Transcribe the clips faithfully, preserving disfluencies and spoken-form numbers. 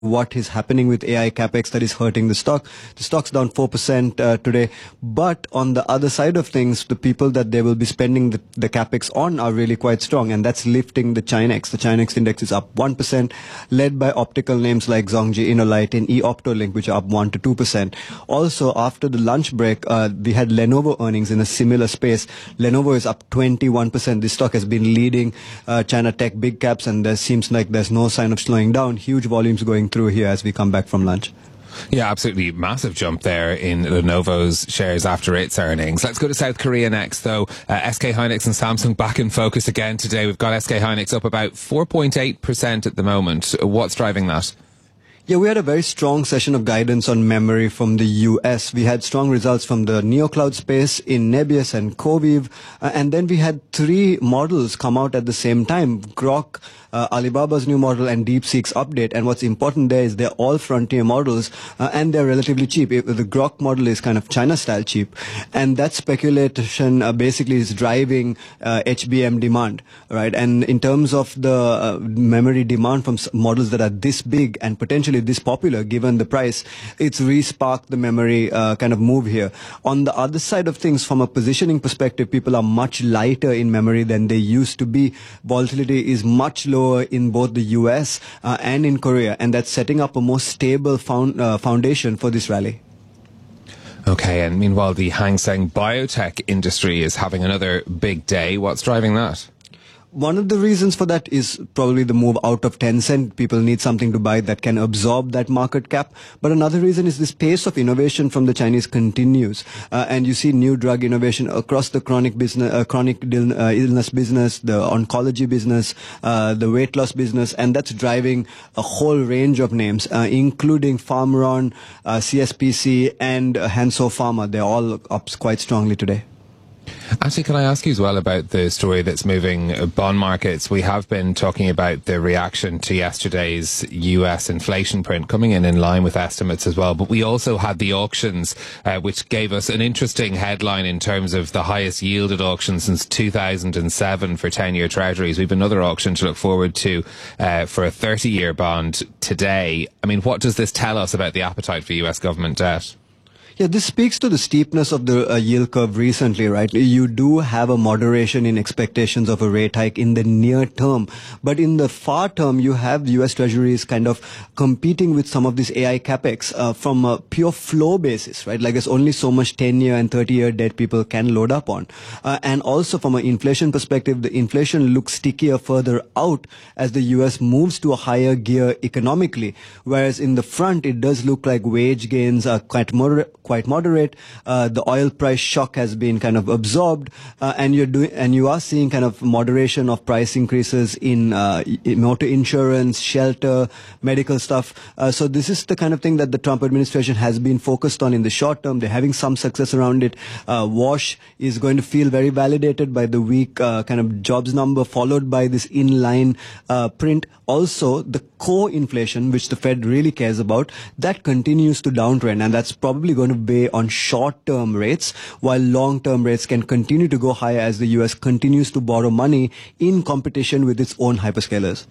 what is happening with A I capex that is hurting the stock. The stock's down four percent uh, today. But on the other side of things, the people that they will be spending the, the capex on are really quite strong, and that's lifting the Chinex. The Chinex index is up one percent, led by optical names like Zhongji, Innolight, and eOptolink, which are up one to two percent. Also, after the lunch break, uh, we had Lenovo earnings in a similar space. Lenovo is up twenty-one percent. This stock has been leading uh, China tech big caps, and there seems like there's no sign of slowing down. Huge volumes going through here as we come back from lunch. Yeah, absolutely massive jump there in Lenovo's shares after its earnings. Let's go to South Korea next, though. Uh, S K Hynix and Samsung back in focus again today. We've got S K Hynix up about four point eight percent at the moment. What's driving that? Yeah, we had a very strong session of guidance on memory from the U S. We had strong results from the NeoCloud space in Nebius and Coviv. Uh, and then we had three models come out at the same time. Grok, uh, Alibaba's new model, and DeepSeek's update. And what's important there is they're all frontier models, uh, and they're relatively cheap. It, the Grok model is kind of China-style cheap. And that speculation uh, basically is driving uh, H B M demand, right? And in terms of the uh, memory demand from models that are this big and potentially this popular, given the price, it's re-sparked the memory uh, kind of move here. On the other side of things, from a positioning perspective, people are much lighter in memory than they used to be. Volatility is much lower in both the U S uh, and in Korea, and that's setting up a more stable found, uh, foundation for this rally. Okay, and meanwhile, the Hang Seng biotech industry is having another big day. What's driving that? One of the reasons for that is probably the move out of Tencent. People need something to buy that can absorb that market cap. But another reason is this pace of innovation from the Chinese continues. Uh, and you see new drug innovation across the chronic business, uh, chronic dil- uh, illness business, the oncology business, uh, the weight loss business. And that's driving a whole range of names, uh, including Pharmaron, uh, C S P C, and uh, Hansoh Pharma. They're all up quite strongly today. Actually, can I ask you as well about the story that's moving bond markets? We have been talking about the reaction to yesterday's U S inflation print coming in in line with estimates as well. But we also had the auctions, uh, which gave us an interesting headline in terms of the highest yielded auction since two thousand seven for ten-year treasuries. We've another auction to look forward to uh, for a thirty-year bond today. I mean, what does this tell us about the appetite for U S government debt? Yeah, this speaks to the steepness of the uh, yield curve recently, right? You do have a moderation in expectations of a rate hike in the near term. But in the far term, you have U S Treasuries kind of competing with some of this A I capex uh, from a pure flow basis, right? Like there's only so much ten-year and thirty-year debt people can load up on. Uh, and also from an inflation perspective, the inflation looks stickier further out as the U S moves to a higher gear economically. Whereas in the front, it does look like wage gains are quite moderate. quite moderate. Uh, the oil price shock has been kind of absorbed, uh, and you're doing, and you are seeing kind of moderation of price increases in, uh, in motor insurance, shelter, medical stuff. Uh, so this is the kind of thing that the Trump administration has been focused on in the short term. They're having some success around it. Uh, Wash is going to feel very validated by the weak uh, kind of jobs number, followed by this inline uh, print. Also, the core inflation, which the Fed really cares about, that continues to downtrend, and that's probably going to weigh on short-term rates, while long-term rates can continue to go higher as the U S continues to borrow money in competition with its own hyperscalers.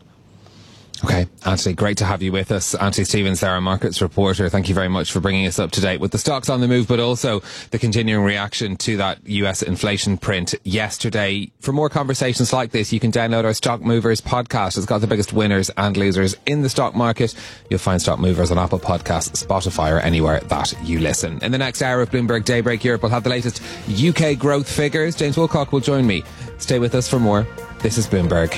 Okay, Anthony, great to have you with us. Anthony Stevens there, our markets reporter. Thank you very much for bringing us up to date with the stocks on the move, but also the continuing reaction to that U S inflation print yesterday. For more conversations like this, you can download our Stock Movers podcast. It's got the biggest winners and losers in the stock market. You'll find Stock Movers on Apple Podcasts, Spotify, or anywhere that you listen. In the next hour of Bloomberg Daybreak Europe, we'll have the latest U K growth figures. James Wilcock will join me. Stay with us for more. This is Bloomberg.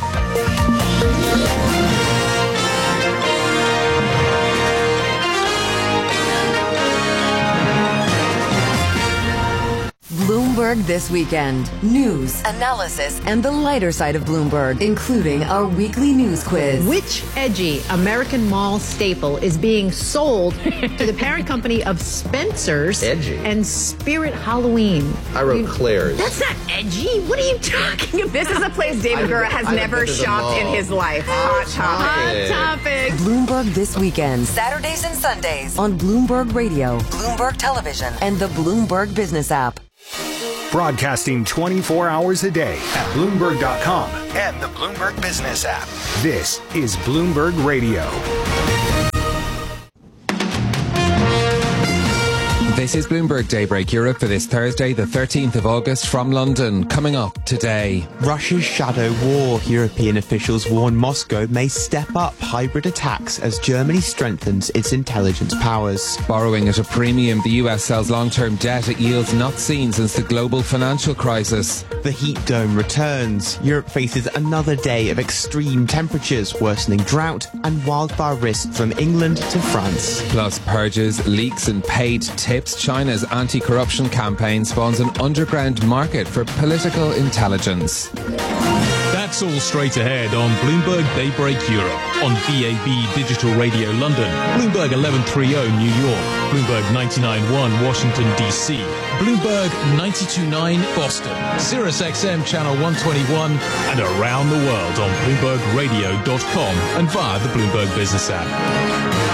Bloomberg This Weekend. News, analysis, and the lighter side of Bloomberg, including our weekly news quiz. Which edgy American mall staple is being sold to the parent company of Spencer's edgy. and Spirit Halloween? I wrote Claire's. That's not edgy. What are you talking about? This is a place David Gura has never shopped in his life. Hot topic. Hot topic. Bloomberg This Weekend. Saturdays and Sundays on Bloomberg Radio, Bloomberg Television, and the Bloomberg Business app. Broadcasting twenty-four hours a day at Bloomberg dot com and the Bloomberg Business app. This is Bloomberg Radio. This is Bloomberg Daybreak Europe for this Thursday, the thirteenth of August, from London. Coming up today, Russia's shadow war. European officials warn Moscow may step up hybrid attacks as Germany strengthens its intelligence powers. Borrowing at a premium, the U S sells long-term debt at yields not seen since the global financial crisis. The heat dome returns. Europe faces another day of extreme temperatures, worsening drought and wildfire risk from England to France. Plus purges, leaks and paid tips. China's anti-corruption campaign spawns an underground market for political intelligence. That's all straight ahead on Bloomberg Daybreak Europe, on D A B Digital Radio London, Bloomberg eleven thirty New York, Bloomberg ninety-nine point one Washington D C, Bloomberg ninety-two point nine Boston, Sirius X M Channel one twenty-one, and around the world on Bloomberg Radio dot com and via the Bloomberg Business app.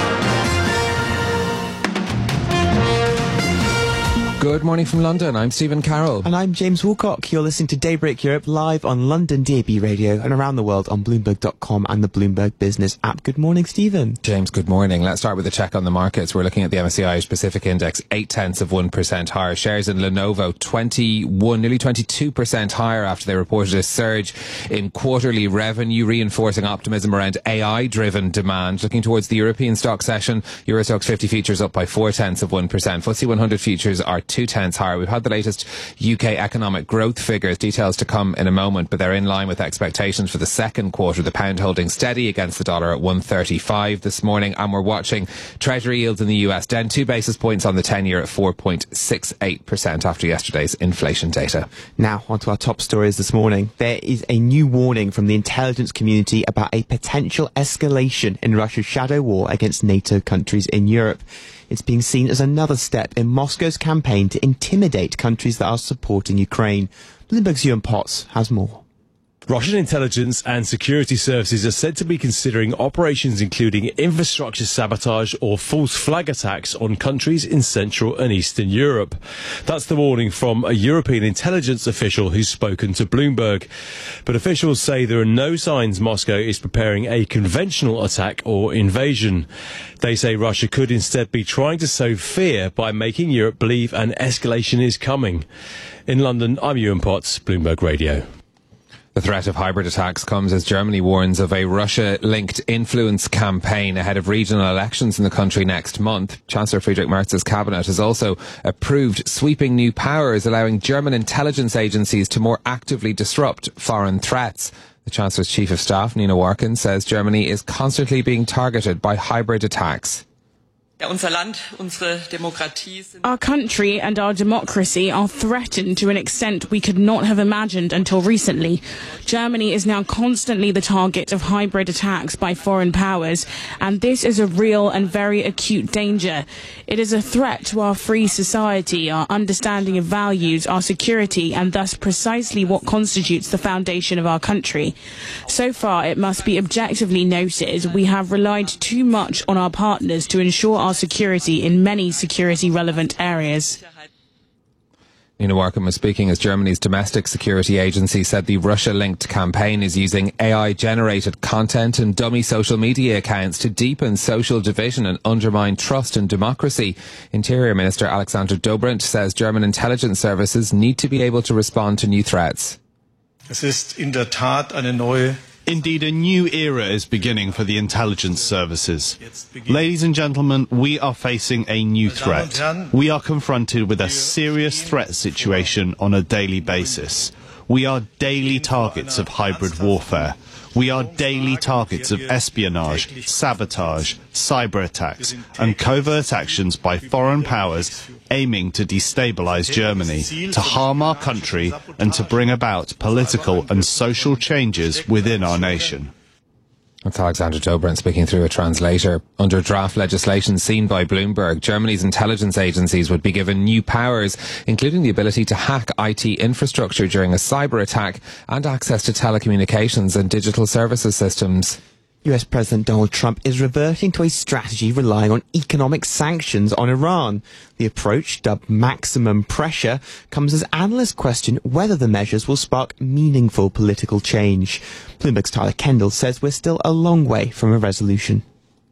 Good morning from London. I'm Stephen Carroll. And I'm James Woolcock. You're listening to Daybreak Europe live on London D A B Radio and around the world on Bloomberg dot com and the Bloomberg Business app. Good morning, Stephen. James, good morning. Let's start with a check on the markets. We're looking at the M S C I Pacific Index, eight tenths of one percent higher. Shares in Lenovo, twenty-one, nearly twenty-two percent higher after they reported a surge in quarterly revenue, reinforcing optimism around A I-driven demand. Looking towards the European stock session, Euro Stoxx fifty futures up by four tenths of one percent. F T S E one hundred futures are two tenths higher. We've had the latest U K economic growth figures, details to come in a moment, but they're in line with expectations for the second quarter. The pound holding steady against the dollar at one thirty-five this morning, and we're watching Treasury yields in the U S down two basis points on the ten-year at four point six eight percent after yesterday's inflation data. Now, onto our top stories this morning. There is a new warning from the intelligence community about a potential escalation in Russia's shadow war against NATO countries in Europe. It's being seen as another step in Moscow's campaign to intimidate countries that are supporting Ukraine. Bloomberg's Ewan Potts has more. Russian intelligence and security services are said to be considering operations including infrastructure sabotage or false flag attacks on countries in Central and Eastern Europe. That's the warning from a European intelligence official who's spoken to Bloomberg. But officials say there are no signs Moscow is preparing a conventional attack or invasion. They say Russia could instead be trying to sow fear by making Europe believe an escalation is coming. In London, I'm Ewan Potts, Bloomberg Radio. The threat of hybrid attacks comes as Germany warns of a Russia-linked influence campaign ahead of regional elections in the country next month. Chancellor Friedrich Merz's cabinet has also approved sweeping new powers, allowing German intelligence agencies to more actively disrupt foreign threats. The Chancellor's Chief of Staff, Nina Warken, says Germany is constantly being targeted by hybrid attacks. Our country and our democracy are threatened to an extent we could not have imagined until recently. Germany is now constantly the target of hybrid attacks by foreign powers, and this is a real and very acute danger. It is a threat to our free society, our understanding of values, our security, and thus precisely what constitutes the foundation of our country. So far, it must be objectively noted, we have relied too much on our partners to ensure our security in many security-relevant areas. Nina Warken was speaking as Germany's domestic security agency said the Russia-linked campaign is using A I-generated content and dummy social media accounts to deepen social division and undermine trust and democracy. Interior Minister Alexander Dobrindt says German intelligence services need to be able to respond to new threats. Es ist in der Tat eine neue Indeed, a new era is beginning for the intelligence services. Ladies and gentlemen, we are facing a new threat. We are confronted with a serious threat situation on a daily basis. We are daily targets of hybrid warfare. We are daily targets of espionage, sabotage, cyber attacks, and covert actions by foreign powers aiming to destabilize Germany, to harm our country, and to bring about political and social changes within our nation. That's Alexander Dobrindt speaking through a translator. Under draft legislation seen by Bloomberg, Germany's intelligence agencies would be given new powers, including the ability to hack I T infrastructure during a cyber attack and access to telecommunications and digital services systems. U S President Donald Trump is reverting to a strategy relying on economic sanctions on Iran. The approach, dubbed maximum pressure, comes as analysts question whether the measures will spark meaningful political change. Bloomberg's Tyler Kendall says we're still a long way from a resolution.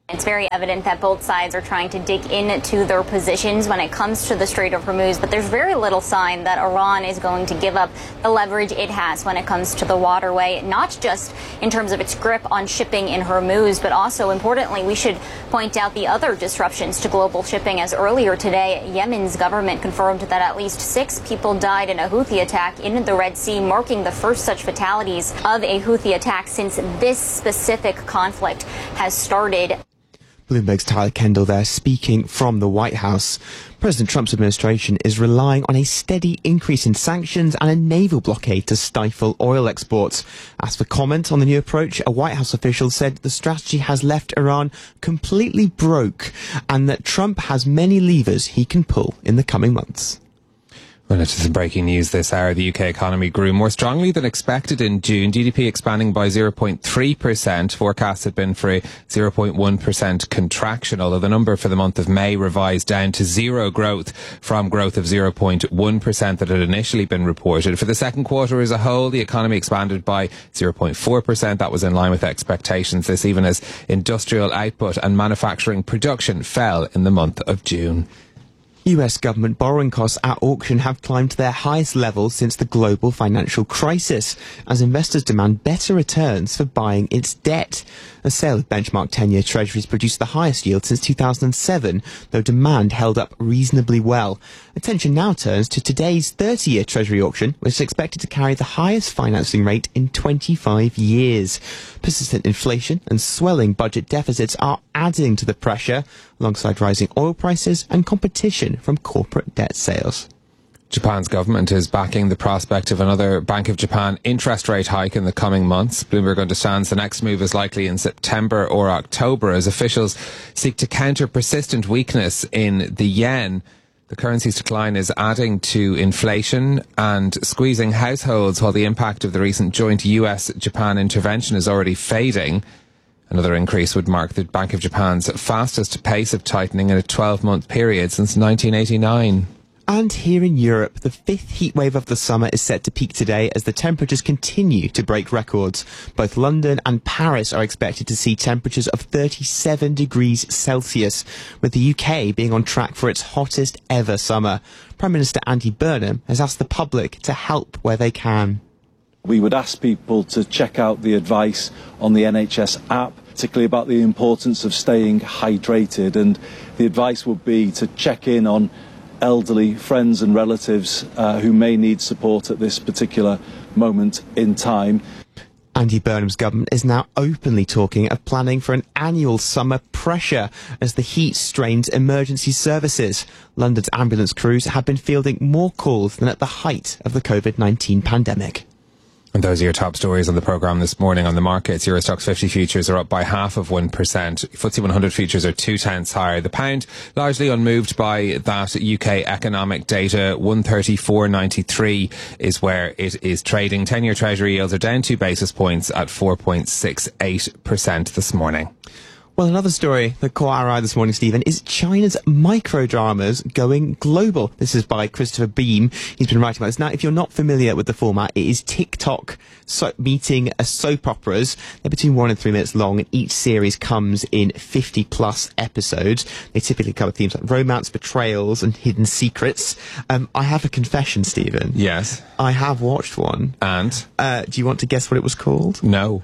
It's very evident that both sides are trying to dig into their positions when it comes to the Strait of Hormuz, but there's very little sign that Iran is going to give up the leverage it has when it comes to the waterway, not just in terms of its grip on shipping in Hormuz, but also, importantly, we should point out the other disruptions to global shipping, as earlier today, Yemen's government confirmed that at least six people died in a Houthi attack in the Red Sea, marking the first such fatalities of a Houthi attack since this specific conflict has started. Bloomberg's Tyler Kendall there speaking from the White House. President Trump's administration is relying on a steady increase in sanctions and a naval blockade to stifle oil exports. As for comment on the new approach, a White House official said the strategy has left Iran completely broke and that Trump has many levers he can pull in the coming months. Well, it's some breaking news this hour. The U K economy grew more strongly than expected in June. G D P expanding by zero point three percent. Forecasts had been for a zero point one percent contraction, although the number for the month of May revised down to zero growth from growth of zero point one percent that had initially been reported. For the second quarter as a whole, the economy expanded by zero point four percent. That was in line with expectations. This even as industrial output and manufacturing production fell in the month of June. U S government borrowing costs at auction have climbed to their highest level since the global financial crisis, as investors demand better returns for buying its debt. A sale of benchmark ten-year treasuries produced the highest yield since two thousand seven, though demand held up reasonably well. Attention now turns to today's thirty-year treasury auction, which is expected to carry the highest financing rate in twenty-five years. Persistent inflation and swelling budget deficits are adding to the pressure, alongside rising oil prices and competition from corporate debt sales. Japan's government is backing the prospect of another Bank of Japan interest rate hike in the coming months. Bloomberg understands the next move is likely in September or October as officials seek to counter persistent weakness in the yen. The currency's decline is adding to inflation and squeezing households, while the impact of the recent joint U S Japan intervention is already fading. Another increase would mark the Bank of Japan's fastest pace of tightening in a twelve-month period since nineteen eighty-nine. And here in Europe, the fifth heat wave of the summer is set to peak today as the temperatures continue to break records. Both London and Paris are expected to see temperatures of thirty-seven degrees Celsius, with the U K being on track for its hottest ever summer. Prime Minister Andy Burnham has asked the public to help where they can. We would ask people to check out the advice on the N H S app, particularly about the importance of staying hydrated, and the advice would be to check in on elderly friends and relatives uh, who may need support at this particular moment in time. Andy Burnham's government is now openly talking of planning for an annual summer pressure as the heat strains emergency services. London's ambulance crews have been fielding more calls than at the height of the COVID nineteen pandemic. And those are your top stories on the programme this morning on the markets. Eurostoxx fifty futures are up by half of one percent. F T S E one hundred futures are two tenths higher. The pound largely unmoved by that U K economic data. one thirty-four ninety-three is where it is trading. ten-year treasury yields are down two basis points at four point six eight percent this morning. Well, another story that caught our eye this morning, Stephen, is China's microdramas going global. This is by Christopher Beam. He's been writing about this. Now, if you're not familiar with the format, it is TikTok so- meeting a soap operas. They're between one and three minutes long, and each series comes in fifty plus episodes. They typically cover themes like romance, betrayals, and hidden secrets. Um, I have a confession, Stephen. Yes. I have watched one. And? Uh, do you want to guess what it was called? No.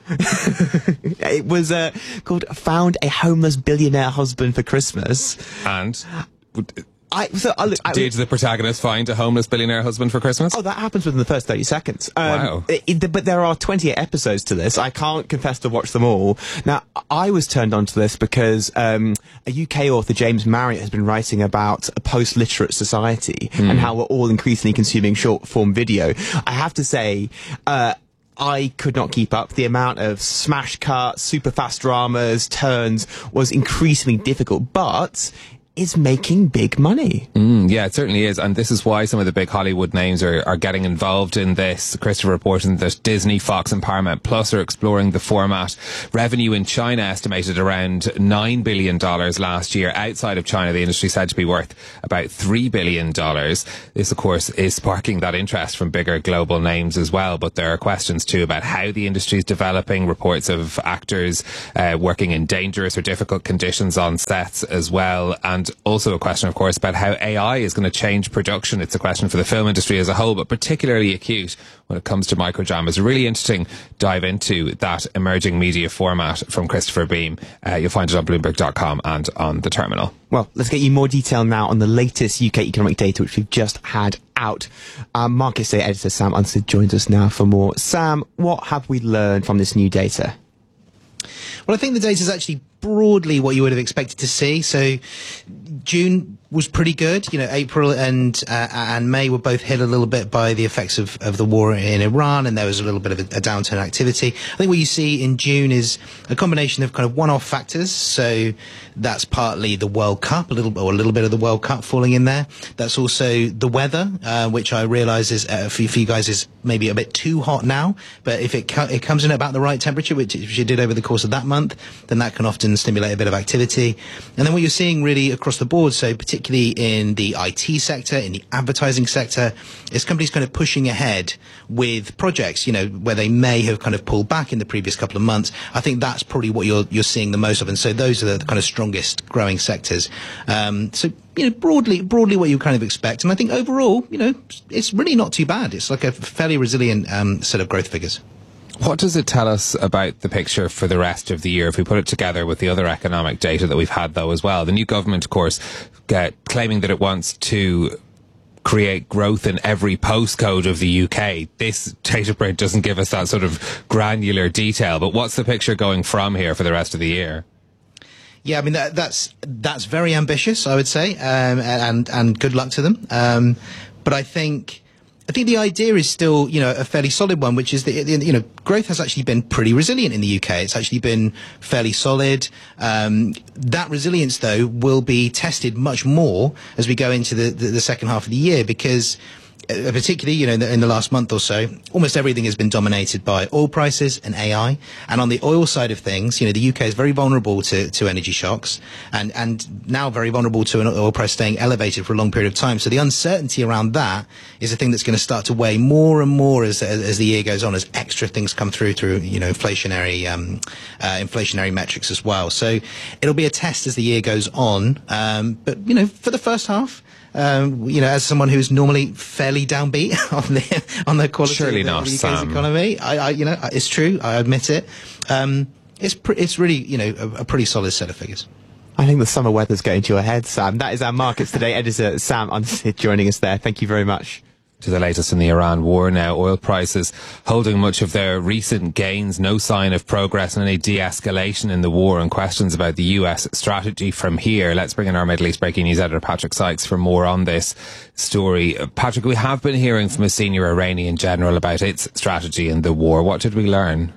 It was uh, called Found a Homeless Billionaire Husband for Christmas. And? I, so, I, look, I, Did the protagonist find a homeless billionaire husband for Christmas? Oh, that happens within the first thirty seconds. Um, wow. It, it, but there are twenty-eight episodes to this. I can't confess to watch them all. Now, I was turned on to this because um, a U K author, James Marriott, has been writing about a post-literate society mm. and how we're all increasingly consuming short-form video. I have to say... Uh, I could not keep up. The amount of smash cuts, super fast dramas, turns was increasingly difficult, but is making big money. Mm, yeah, it certainly is. And this is why some of the big Hollywood names are, are getting involved in this. Christopher reporting that Disney, Fox and Paramount Plus are exploring the format. Revenue in China estimated around nine billion dollars last year. Outside of China, the industry said to be worth about three billion dollars. This, of course, is sparking that interest from bigger global names as well. But there are questions too about how the industry is developing. Reports of actors uh, working in dangerous or difficult conditions on sets as well. And also a question, of course, about how A I is going to change production. It's a question for the film industry as a whole, but particularly acute when it comes to Microjam. It's a really interesting dive into that emerging media format from Christopher Beam. Uh, you'll find it on Bloomberg dot com and on the terminal. Well, let's get you more detail now on the latest U K economic data, which we've just had out. Um, Markets Day editor Sam Unstead joins us now for more. Sam, what have we learned from this new data? Well, I think the data is actually broadly what you would have expected to see. So June was pretty good. You know, April and uh, and May were both hit a little bit by the effects of, of the war in Iran, and there was a little bit of a, a downturn in activity. I think what you see in June is a combination of kind of one-off factors. So that's partly the World Cup, a little or a little bit of the World Cup falling in there. That's also the weather, uh, which I realise is uh, for, for you guys is maybe a bit too hot now. But if it co- it comes in at about the right temperature, which it did over the course of that month, then that can often stimulate a bit of activity. And then what you're seeing really across the board, so particularly in the I T sector, in the advertising sector, is companies kind of pushing ahead with projects, you know, where they may have kind of pulled back in the previous couple of months. I think that's probably what you're you're seeing the most of. And so those are the kind of strongest growing sectors. Um, so, you know, broadly, broadly what you kind of expect. And I think overall, you know, it's really not too bad. It's like a fairly resilient um, set of growth figures. What does it tell us about the picture for the rest of the year if we put it together with the other economic data that we've had, though, as well? The new government, of course, get, claiming that it wants to create growth in every postcode of the U K. This data print doesn't give us that sort of granular detail, but what's the picture going from here for the rest of the year? Yeah, I mean, that, that's that's very ambitious, I would say, um, and, and good luck to them. Um, but I think... I think the idea is still, you know, a fairly solid one, which is that, you know, growth has actually been pretty resilient in the U K. It's actually been fairly solid. Um, that resilience, though, will be tested much more as we go into the, the, the second half of the year, because uh, particularly, you know, in the, in the last month or so, almost everything has been dominated by oil prices and A I. And on the oil side of things, you know, the U K is very vulnerable to, to energy shocks, and, and now very vulnerable to an oil price staying elevated for a long period of time. So the uncertainty around that is a thing that's going to start to weigh more and more as, as, as the year goes on, as extra things come through, through, you know, inflationary, um, uh, inflationary metrics as well. So it'll be a test as the year goes on. Um, but, you know, for the first half, Um, you know, as someone who's normally fairly downbeat on the on the quality Surely of the, not, the U K's Sam. economy, I, I, you know, it's true. I admit it. Um, it's pre- it's really, you know, a, a pretty solid set of figures. I think the summer weather's getting to your head, Sam. That is our Markets Today editor, Sam Unstead, joining us there. Thank you very much. To the latest in the Iran war now, oil prices holding much of their recent gains, no sign of progress and any de-escalation in the war, and questions about the U S strategy from here. Let's bring in our Middle East breaking news editor Patrick Sykes for more on this story. Patrick, we have been hearing from a senior Iranian general about its strategy in the war. What did we learn?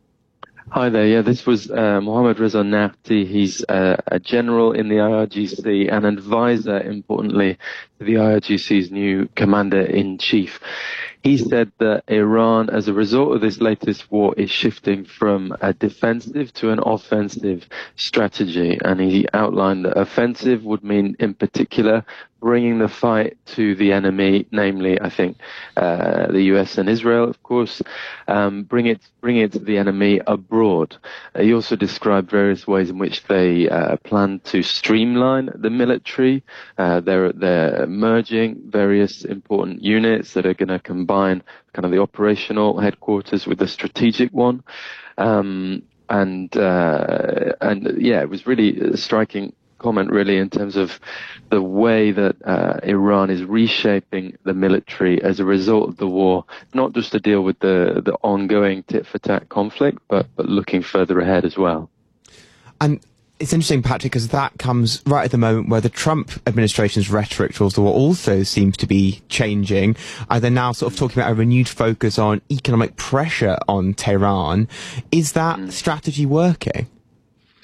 Hi there. Yeah, this was uh, Mohammad Reza Nafti. He's uh, a general in the I R G C, an advisor, importantly, to the I R G C's new commander-in-chief. He said that Iran, as a result of this latest war, is shifting from a defensive to an offensive strategy. And he outlined that offensive would mean, in particular, bringing the fight to the enemy, namely, I think, uh, the U S and Israel, of course, um, bring it, bring it to the enemy abroad. Uh, he also described various ways in which they uh, plan to streamline the military. Uh, they're, they're merging various important units that are going to combine kind of the operational headquarters with the strategic one. Um, and, uh, and yeah, it was really a striking comment, really, in terms of the way that uh, Iran is reshaping the military as a result of the war, not just to deal with the, the ongoing tit-for-tat conflict, but, but looking further ahead as well. And it's interesting, Patrick, because that comes right at the moment where the Trump administration's rhetoric towards the war also seems to be changing. Uh, they're now sort of talking about a renewed focus on economic pressure on Tehran. Is that mm. strategy working?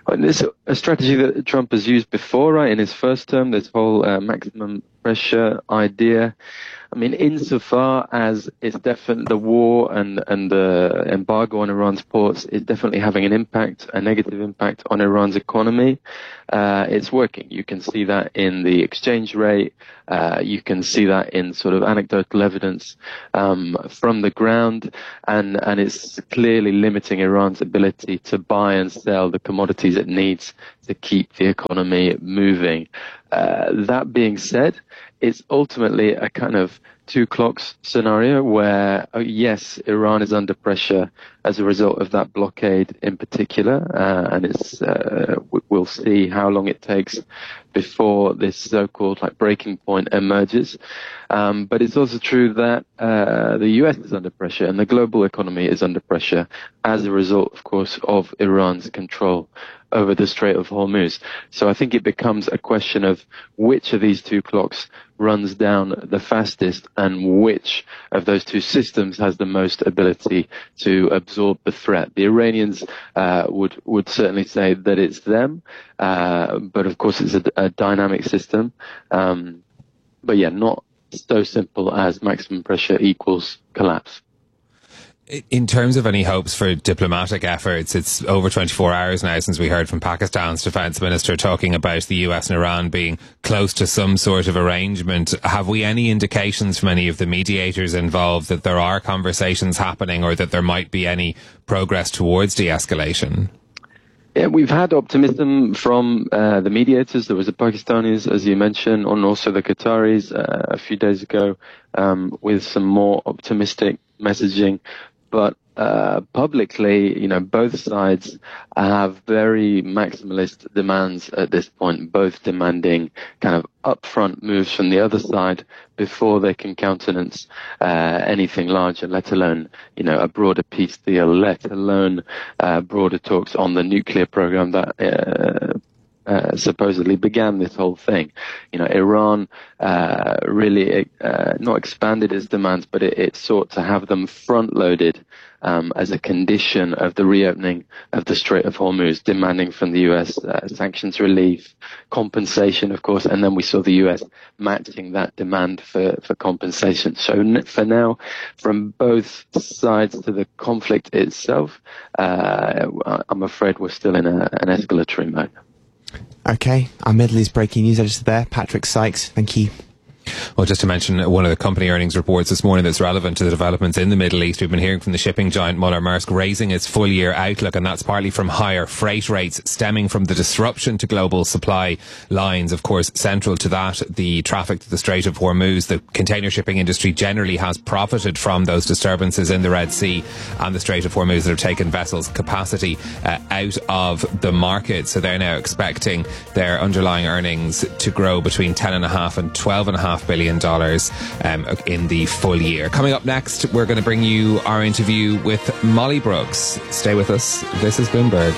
And this is a strategy that Trump has used before, right? In his first term, this whole uh, maximum pressure idea. I mean, insofar as it's definitely the war and, and the embargo on Iran's ports is definitely having an impact, a negative impact on Iran's economy, uh, it's working. You can see that in the exchange rate. Uh, you can see that in sort of anecdotal evidence um, from the ground, and, and it's clearly limiting Iran's ability to buy and sell the commodities it needs to keep the economy moving. Uh, that being said, it's ultimately a kind of two clocks scenario where, oh, yes, Iran is under pressure as a result of that blockade in particular, uh, and it's uh, we'll see how long it takes before this so-called like breaking point emerges. Um, but it's also true that uh, the U S is under pressure and the global economy is under pressure as a result, of course, of Iran's control over the Strait of Hormuz. So I think it becomes a question of which of these two clocks runs down the fastest and which of those two systems has the most ability to absorb the threat. The Iranians uh, would would certainly say that it's them, uh, but of course it's a, a dynamic system. Um, but yeah, not so simple as maximum pressure equals collapse. In terms of any hopes for diplomatic efforts, it's over twenty-four hours now since we heard from Pakistan's defence minister talking about the U S and Iran being close to some sort of arrangement. Have we any indications from any of the mediators involved that there are conversations happening or that there might be any progress towards de-escalation? Yeah, we've had optimism from uh, the mediators. There was the Pakistanis, as you mentioned, and also the Qataris uh, a few days ago um, with some more optimistic messaging. But uh, publicly, you know, both sides have very maximalist demands at this point, both demanding kind of upfront moves from the other side before they can countenance uh, anything larger, let alone, you know, a broader peace deal, let alone uh, broader talks on the nuclear program that uh, Uh, supposedly began this whole thing. You know, Iran uh, really uh, not expanded its demands, but it, it sought to have them front-loaded um, as a condition of the reopening of the Strait of Hormuz, demanding from the U S uh, sanctions relief, compensation, of course, and then we saw the U S matching that demand for, for compensation. So n- for now, from both sides to the conflict itself, uh, I'm afraid we're still in a, an escalatory mode. Okay, our Middle East breaking news editor there, Patrick Sykes. Thank you. Well, just to mention one of the company earnings reports this morning that's relevant to the developments in the Middle East. We've been hearing from the shipping giant Muller-Maersk raising its full-year outlook, and that's partly from higher freight rates stemming from the disruption to global supply lines. Of course, central to that, the traffic to the Strait of Hormuz. The container shipping industry generally has profited from those disturbances in the Red Sea and the Strait of Hormuz that have taken vessels' capacity uh, out of the market. So they're now expecting their underlying earnings to grow between ten and a half and twelve and a half billion dollars um, in the full year. Coming up next, we're going to bring you our interview with Molly Brooks. Stay with us. This is Bloomberg.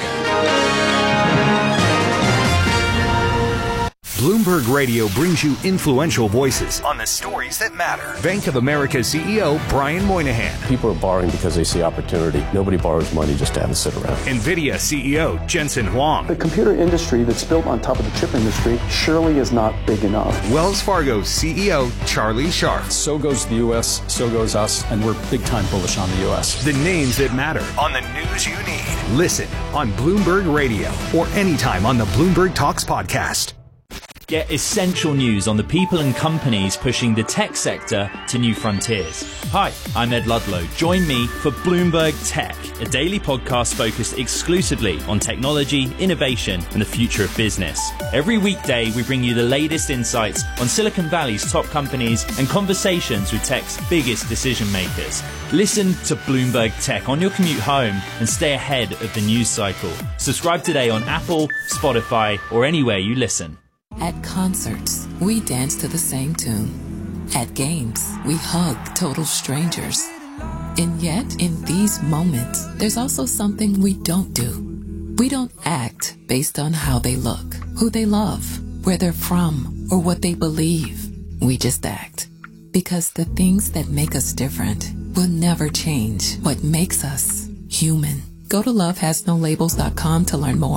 Bloomberg Radio brings you influential voices on the stories that matter. Bank of America C E O Brian Moynihan. People are borrowing because they see opportunity. Nobody borrows money just to have it sit around. NVIDIA C E O Jensen Huang. The computer industry that's built on top of the chip industry surely is not big enough. Wells Fargo C E O Charlie Scharf. So goes the U S, so goes us, and we're big time bullish on the U S. The names that matter on the news you need. Listen on Bloomberg Radio or anytime on the Bloomberg Talks podcast. Get essential news on the people and companies pushing the tech sector to new frontiers. Hi, I'm Ed Ludlow. Join me for Bloomberg Tech, a daily podcast focused exclusively on technology, innovation, and the future of business. Every weekday, we bring you the latest insights on Silicon Valley's top companies and conversations with tech's biggest decision makers. Listen to Bloomberg Tech on your commute home and stay ahead of the news cycle. Subscribe today on Apple, Spotify, or anywhere you listen. At concerts, we dance to the same tune. At games, we hug total strangers. And yet, in these moments, there's also something we don't do. We don't act based on how they look, who they love, where they're from, or what they believe. We just act. Because the things that make us different will never change what makes us human. Go to love has no labels dot com to learn more.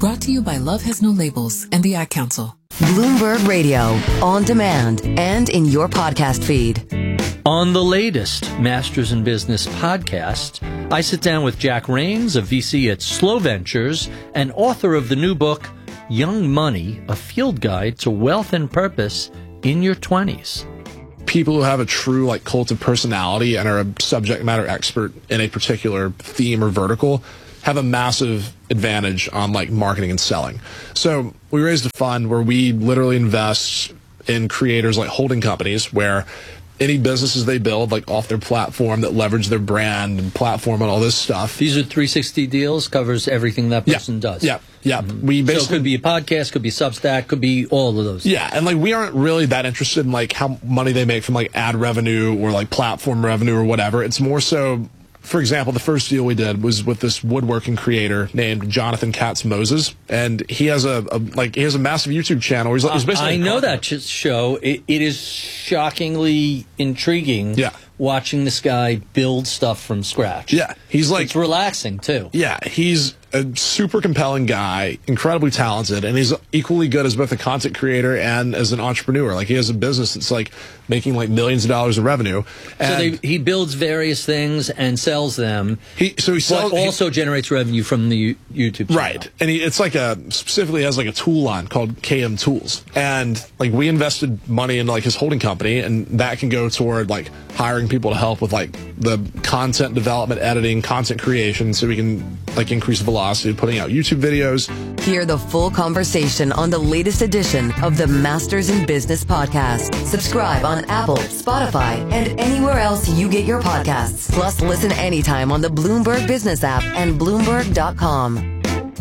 Brought to you by Love Has No Labels and the Ad Council. Bloomberg Radio, on demand and in your podcast feed. On the latest Masters in Business podcast, I sit down with Jack Rains, a V C at Slow Ventures and author of the new book, Young Money, A Field Guide to Wealth and Purpose in Your twenties. People who have a true like cult of personality and are a subject matter expert in a particular theme or vertical have a massive advantage on like marketing and selling. So we raised a fund where we literally invest in creators like holding companies where any businesses they build like off their platform that leverage their brand and platform and all this stuff. These are three sixty deals, covers everything that person yeah, does. Yeah, yeah. Mm-hmm. We basically, so it could be a podcast, could be Substack, could be all of those. Yeah, and like we aren't really that interested in like how money they make from like ad revenue or like platform revenue or whatever. It's more so, for example, the first deal we did was with this woodworking creator named Jonathan Katz Moses, and he has a, a like he has a massive YouTube channel. Where he's, he's basically I know that show. It, it is shockingly intriguing. Yeah. Watching this guy build stuff from scratch. Yeah, he's like it's relaxing too. Yeah, he's a super compelling guy, incredibly talented, and he's equally good as both a content creator and as an entrepreneur. Like he has a business that's like making like millions of dollars of revenue. And so they, he builds various things and sells them. He so he sells, but also he, generates revenue from the YouTube channel. Right, and he, it's like a specifically has like a tool line called K M Tools, and like we invested money into like his holding company, and that can go toward like hiring people to help with like the content development, editing, content creation, so we can like increase velocity of putting out YouTube videos. Hear the full conversation on the latest edition of the Masters in Business podcast. Subscribe on Apple, Spotify, and anywhere else you get your podcasts. Plus, listen anytime on the Bloomberg Business app and Bloomberg dot com.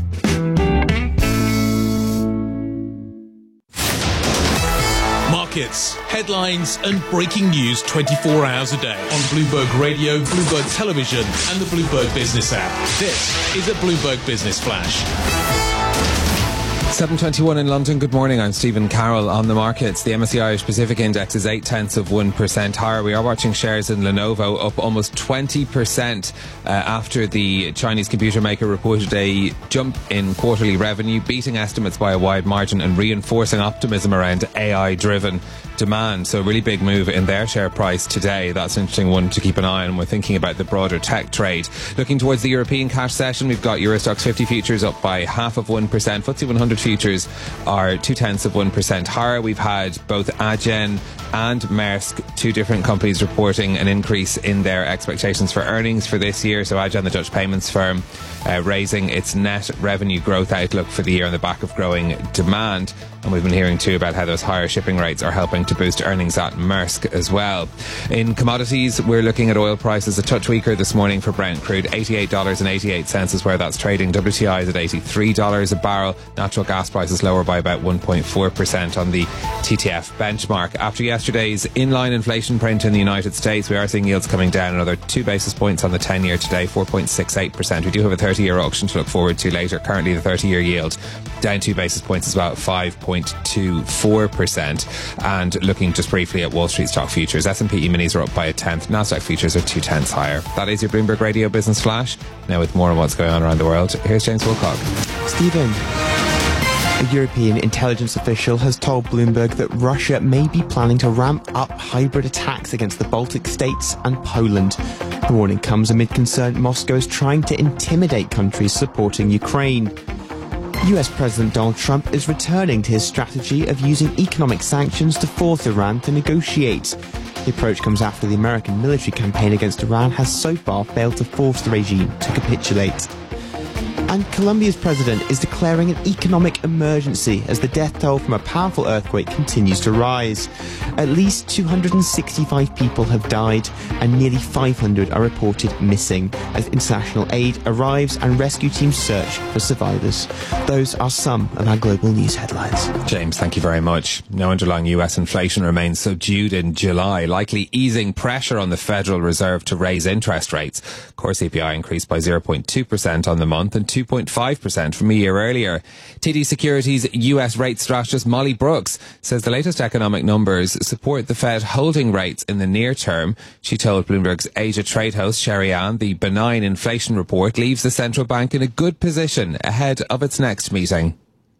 Markets, headlines, and breaking news twenty-four hours a day on Bloomberg Radio, Bloomberg Television, and the Bloomberg Business app. This is a Bloomberg Business Flash. seven twenty-one in London. Good morning. I'm Stephen Carroll. On the markets, the M S C I Irish Pacific Index is eight tenths of one percent higher. We are watching shares in Lenovo up almost twenty percent uh, after the Chinese computer maker reported a jump in quarterly revenue, beating estimates by a wide margin and reinforcing optimism around A I-driven demand. So a really big move in their share price today. That's an interesting one to keep an eye on. We're thinking about the broader tech trade. Looking towards the European cash session, we've got Euro Stoxx fifty futures up by half of one percent. F T S E one hundred futures are two tenths of one percent higher. We've had both Adyen and Maersk, two different companies, reporting an increase in their expectations for earnings for this year. So Adyen, the Dutch payments firm, uh, raising its net revenue growth outlook for the year on the back of growing demand. And we've been hearing too about how those higher shipping rates are helping to boost earnings at Maersk as well. In commodities, we're looking at oil prices a touch weaker this morning for Brent crude. eighty-eight dollars and eighty-eight cents is where that's trading. W T I is at eighty-three dollars a barrel. Natural gas prices lower by about one point four percent on the T T F benchmark. After yesterday's inline inflation print in the United States, we are seeing yields coming down another two basis points on the ten-year today, four point six eight percent. We do have a thirty-year auction to look forward to later. Currently, the thirty-year yield down two basis points is about five point two four percent. And looking just briefly at Wall Street stock futures, S and P E-minis are up by a tenth. Nasdaq futures are two tenths higher. That is your Bloomberg Radio Business Flash. Now with more on what's going on around the world, here's James Wilcock. Stephen. A European intelligence official has told Bloomberg that Russia may be planning to ramp up hybrid attacks against the Baltic states and Poland. The warning comes amid concern Moscow is trying to intimidate countries supporting Ukraine. U S President Donald Trump is returning to his strategy of using economic sanctions to force Iran to negotiate. The approach comes after the American military campaign against Iran has so far failed to force the regime to capitulate. And Colombia's president is declaring an economic emergency as the death toll from a powerful earthquake continues to rise. At least two hundred sixty-five people have died and nearly five hundred are reported missing as international aid arrives and rescue teams search for survivors. Those are some of our global news headlines. James, thank you very much. Now, underlying U S inflation remains subdued in July, likely easing pressure on the Federal Reserve to raise interest rates. Core C P I increased by zero point two percent on the month and two two point five percent from a year earlier. T D Securities U S rate strategist Molly Brooks says the latest economic numbers support the Fed holding rates in the near term. She told Bloomberg's Asia trade host Sherry Ann the benign inflation report leaves the central bank in a good position ahead of its next meeting.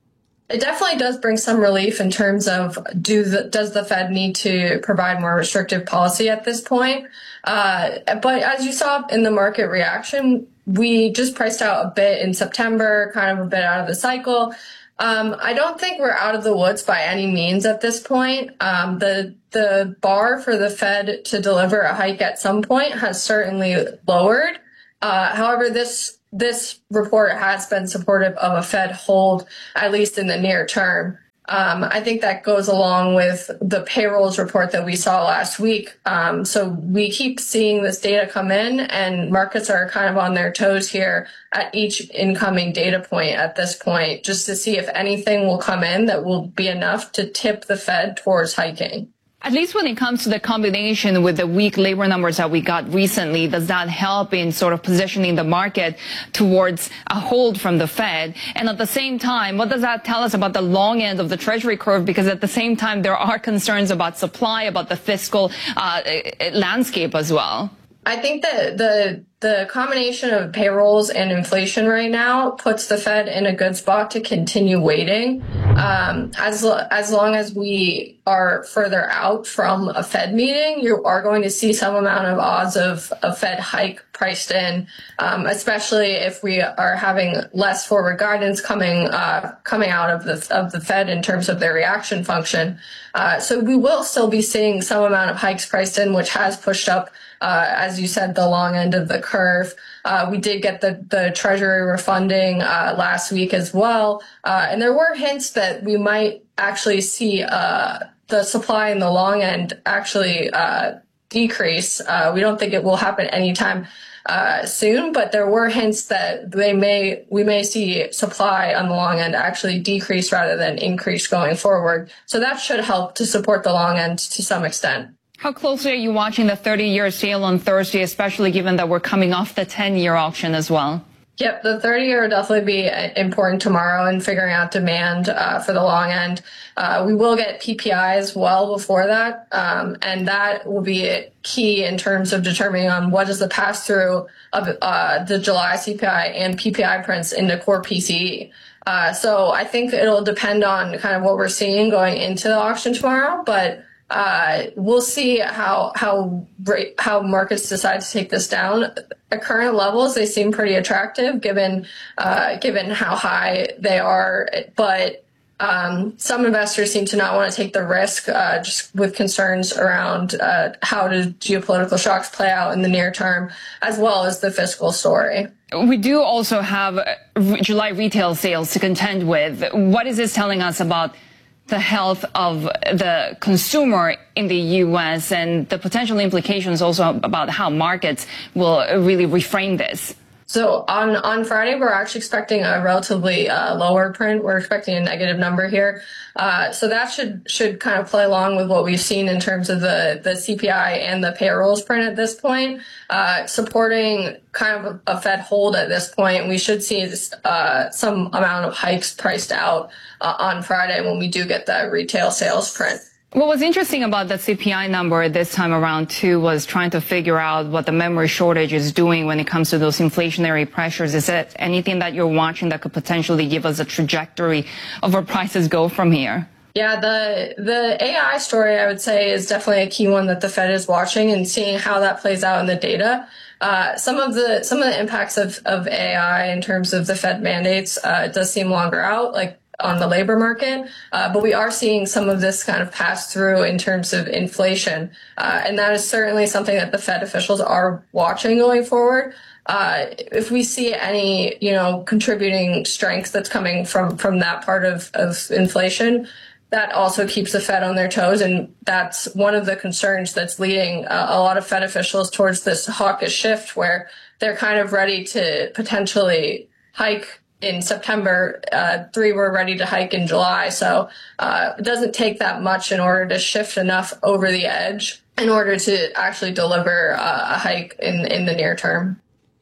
It definitely does bring some relief in terms of do the, does the Fed need to provide more restrictive policy at this point? Uh, but as you saw in the market reaction, we just priced out a bit in September, kind of a bit out of the cycle. Um, I don't think we're out of the woods by any means at this point. Um, the the bar for the Fed to deliver a hike at some point has certainly lowered. Uh, however, this This report has been supportive of a Fed hold, at least in the near term. Um, I think that goes along with the payrolls report that we saw last week. Um, so we keep seeing this data come in, and markets are kind of on their toes here at each incoming data point at this point, just to see if anything will come in that will be enough to tip the Fed towards hiking. At least when it comes to the combination with the weak labor numbers that we got recently, does that help in sort of positioning the market towards a hold from the Fed? And at the same time, what does that tell us about the long end of the Treasury curve? Because at the same time, there are concerns about supply, about the fiscal uh, landscape as well. I think that the the combination of payrolls and inflation right now puts the Fed in a good spot to continue waiting. Um, as as long as we are further out from a Fed meeting, you are going to see some amount of odds of a Fed hike priced in, um, especially if we are having less forward guidance coming uh, coming out of the of the Fed in terms of their reaction function. Uh, so we will still be seeing some amount of hikes priced in, which has pushed up, uh, as you said, the long end of the curve. Uh, we did get the, the Treasury refunding uh, last week as well. Uh, and there were hints that we might actually see uh, the supply in the long end actually uh, decrease. Uh, we don't think it will happen anytime uh, soon, but there were hints that they may we may see supply on the long end actually decrease rather than increase going forward. So that should help to support the long end to some extent. How closely are you watching the thirty-year sale on Thursday, especially given that we're coming off the ten-year auction as well? Yep, the thirty-year will definitely be important tomorrow in figuring out demand uh, for the long end. Uh, we will get P P I as well before that, um, and that will be key in terms of determining on what is the pass-through of uh, the July C P I and P P I prints into core P C E. Uh, so I think it'll depend on kind of what we're seeing going into the auction tomorrow, but Uh, we'll see how how how markets decide to take this down. At current levels, they seem pretty attractive given uh, given how high they are. But um, some investors seem to not want to take the risk, uh, just with concerns around uh, how do geopolitical shocks play out in the near term, as well as the fiscal story. We do also have July retail sales to contend with. What is this telling us about the health of the consumer in the U S and the potential implications also about how markets will really reframe this? So on, on Friday, we're actually expecting a relatively uh, lower print. We're expecting a negative number here. Uh, so that should should kind of play along with what we've seen in terms of the, the C P I and the payrolls print at this point, uh, supporting kind of a Fed hold at this point. We should see this, uh, some amount of hikes priced out uh, on Friday when we do get that retail sales print. What was interesting about the C P I number this time around, too, was trying to figure out what the memory shortage is doing when it comes to those inflationary pressures. Is it anything that you're watching that could potentially give us a trajectory of where prices go from here? Yeah, the the A I story, I would say, is definitely a key one that the Fed is watching and seeing how that plays out in the data. Uh, some of the some of the impacts of, of A I in terms of the Fed mandates, uh, it does seem longer out, like on the labor market, uh, but we are seeing some of this kind of pass through in terms of inflation, uh, and that is certainly something that the Fed officials are watching going forward. Uh, if we see any, you know, contributing strength that's coming from from that part of, of inflation, that also keeps the Fed on their toes, and that's one of the concerns that's leading uh, a lot of Fed officials towards this hawkish shift, where they're kind of ready to potentially hike in September. Uh, three were ready to hike in July. So uh, it doesn't take that much in order to shift enough over the edge in order to actually deliver uh, a hike in, in the near term.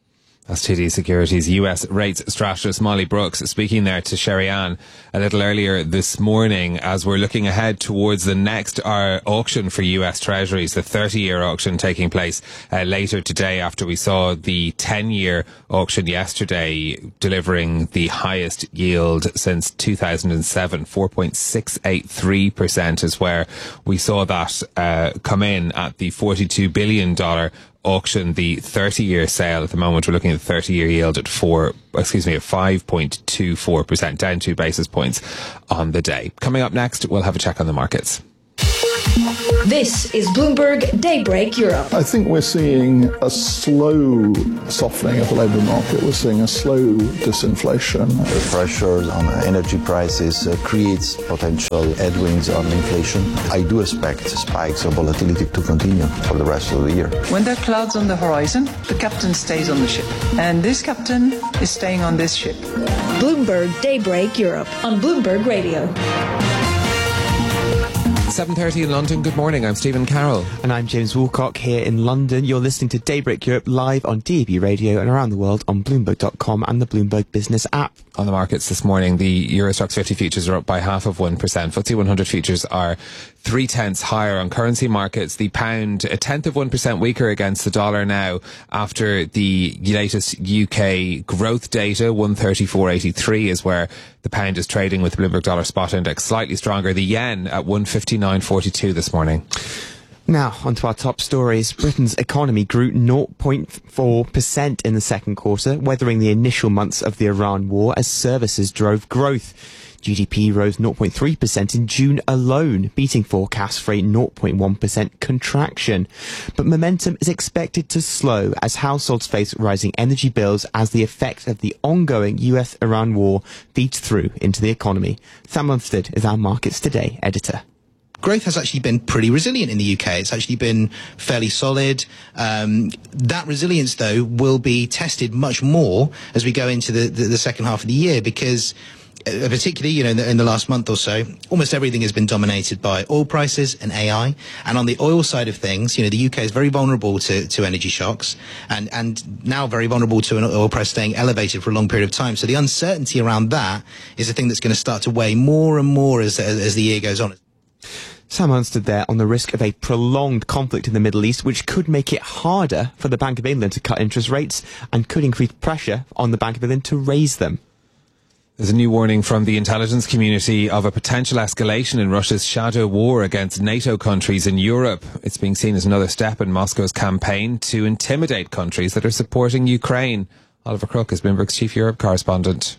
That's T D Securities U S rates strategist Molly Brooks speaking there to Sherry Ann a little earlier this morning as we're looking ahead towards the next uh, auction for U S Treasuries, the thirty-year auction taking place uh, later today after we saw the ten-year auction yesterday delivering the highest yield since two thousand seven. four point six eight three percent is where we saw that uh, come in at the forty-two billion dollars auction. The thirty-year sale at the moment, we're looking at the thirty-year yield at four, excuse me, at five point two four percent, down two basis points on the day. Coming up next, we'll have a check on the markets. This is Bloomberg Daybreak Europe. I think we're seeing a slow softening of the labour market. We're seeing a slow disinflation. The pressures on energy prices uh, creates potential headwinds on inflation. I do expect spikes of volatility to continue for the rest of the year. When there are clouds on the horizon, the captain stays on the ship. And this captain is staying on this ship. Bloomberg Daybreak Europe on Bloomberg Radio. seven thirty in London. Good morning. I'm Stephen Carroll. And I'm James Woolcock here in London. You're listening to Daybreak Europe live on D A B Radio and around the world on Bloomberg dot com and the Bloomberg Business app. On the markets this morning, the Eurostoxx fifty futures are up by half of one percent. F T S E one hundred futures are three tenths higher. On currency markets, the pound a tenth of one percent weaker against the dollar now after the latest U K growth data. one thirty-four eighty-three is where the pound is trading, with the Bloomberg Dollar Spot Index slightly stronger. The yen at one fifty-nine forty-two this morning. Now, onto our top stories. Britain's economy grew zero point four percent in the second quarter, weathering the initial months of the Iran war as services drove growth. G D P rose zero point three percent in June alone, beating forecasts for a zero point one percent contraction. But momentum is expected to slow as households face rising energy bills as the effect of the ongoing U S Iran war feeds through into the economy. Sam Lunstead is our Markets Today editor. Growth has actually been pretty resilient in the U K. It's actually been fairly solid. Um, that resilience, though, will be tested much more as we go into the, the, the second half of the year because uh, particularly, you know, in the, in the last month or so, almost everything has been dominated by oil prices and A I. And on the oil side of things, you know, the U K is very vulnerable to, to energy shocks and, and now very vulnerable to an oil price staying elevated for a long period of time. So the uncertainty around that is the thing that's going to start to weigh more and more as, as, as the year goes on. Sam Hunstead there on the risk of a prolonged conflict in the Middle East, which could make it harder for the Bank of England to cut interest rates and could increase pressure on the Bank of England to raise them. There's a new warning from the intelligence community of a potential escalation in Russia's shadow war against NATO countries in Europe. It's being seen as another step in Moscow's campaign to intimidate countries that are supporting Ukraine. Oliver Crook is Bloomberg's chief Europe correspondent.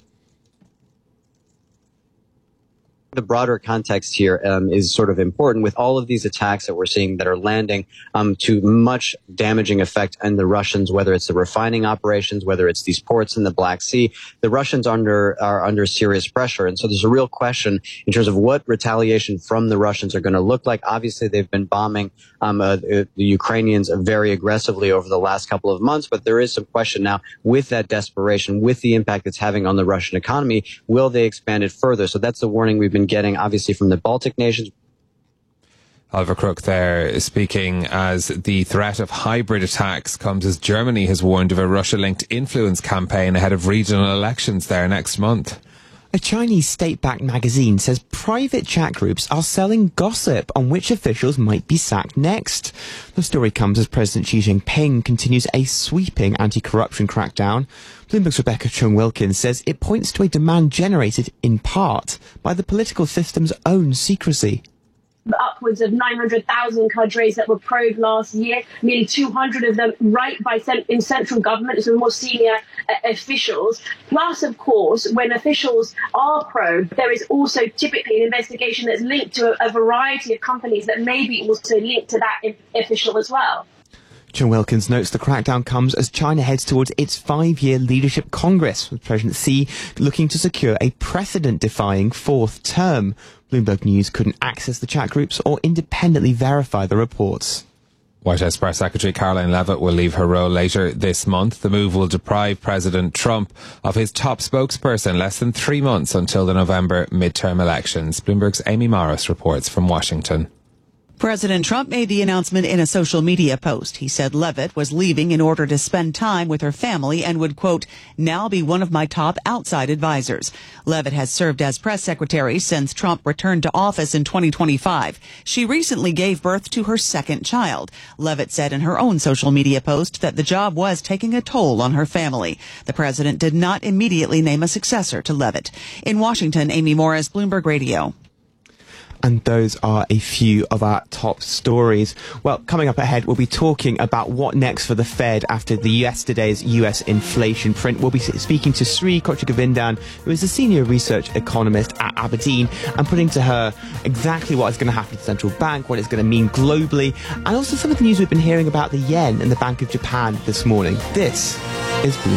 The broader context here um, is sort of important with all of these attacks that we're seeing that are landing um, to much damaging effect on the Russians, whether it's the refining operations, whether it's these ports in the Black Sea. The Russians under are under serious pressure. And so there's a real question in terms of what retaliation from the Russians are going to look like. Obviously, they've been bombing um, uh, the Ukrainians very aggressively over the last couple of months. But there is some question now with that desperation, with the impact it's having on the Russian economy. Will they expand it further? So that's the warning we've been getting, obviously, from the Baltic nations. Oliver Crook there speaking as the threat of hybrid attacks comes as Germany has warned of a Russia-linked influence campaign ahead of regional elections there next month. A Chinese state-backed magazine says private chat groups are selling gossip on which officials might be sacked next. The story comes as President Xi Jinping continues a sweeping anti-corruption crackdown. Bloomberg's Rebecca Chung-Wilkins says it points to a demand generated, in part, by the political system's own secrecy. Upwards of nine hundred thousand cadres that were probed last year, nearly two hundred of them right by cent- in central government, so more senior uh, officials. Plus, of course, when officials are probed, there is also typically an investigation that's linked to a, a variety of companies that may be also linked to that I- official as well. Chung-Wilkins notes the crackdown comes as China heads towards its five-year leadership congress, with President Xi looking to secure a precedent-defying fourth term. Bloomberg News couldn't access the chat groups or independently verify the reports. White House Press Secretary Caroline Leavitt will leave her role later this month. The move will deprive President Trump of his top spokesperson less than three months until the November midterm elections. Bloomberg's Amy Morris reports from Washington. President Trump made the announcement in a social media post. He said Leavitt was leaving in order to spend time with her family and would, quote, now be one of my top outside advisors. Leavitt has served as press secretary since Trump returned to office in twenty twenty-five. She recently gave birth to her second child. Leavitt said in her own social media post that the job was taking a toll on her family. The president did not immediately name a successor to Leavitt. In Washington, Amy Morris, Bloomberg Radio. And those are a few of our top stories. Well, coming up ahead, we'll be talking about what next for the Fed after the yesterday's U S inflation print. We'll be speaking to Sri Kochagavindan, who is a senior research economist at Aberdeen, and putting to her exactly what is going to happen to the central bank, what it's going to mean globally, and also some of the news we've been hearing about the yen and the Bank of Japan this morning. This is Bloomberg.